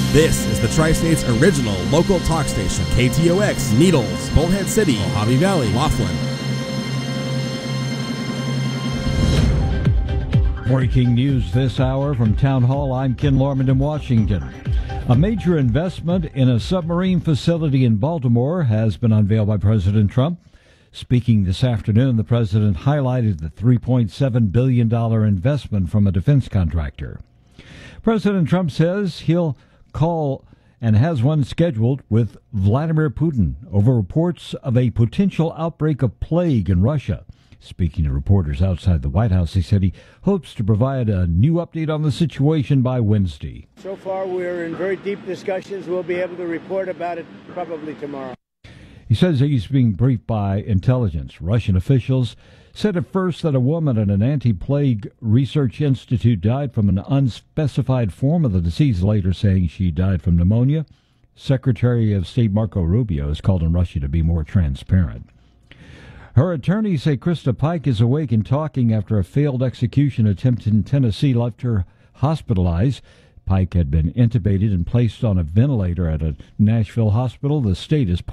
This is the Tri-State's original local talk station, KTOX, Needles, Bullhead City, Mojave Valley, Laughlin. Breaking news this hour from Town Hall. I'm Ken Lorman in Washington. A major investment in a submarine facility in Baltimore has been unveiled by President Trump. Speaking this afternoon, the president highlighted the $3.7 billion investment from a defense contractor. President Trump says he'll call and has one scheduled with Vladimir Putin over reports of a potential outbreak of plague in Russia. Speaking to reporters outside the White House, he said he hopes to provide a new update on the situation by Wednesday. So far, we're in very deep discussions. We'll be able to report about it probably tomorrow. He says he's being briefed by intelligence. Russian officials said at first that a woman at an anti-plague research institute died from an unspecified form of the disease, later saying she died from pneumonia. Secretary of State Marco Rubio has called on Russia to be more transparent. Her attorneys say Krista Pike is awake and talking after a failed execution attempt in Tennessee left her hospitalized. Pike had been intubated and placed on a ventilator at a Nashville hospital. The state is